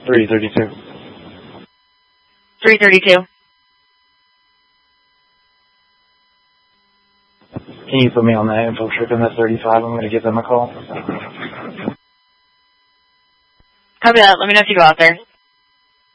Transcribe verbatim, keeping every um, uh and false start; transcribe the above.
three thirty-two. three thirty-two. Can you put me on that info trip in the thirty-five? I'm going to give them a call. Copy that. Let me know if you go out there.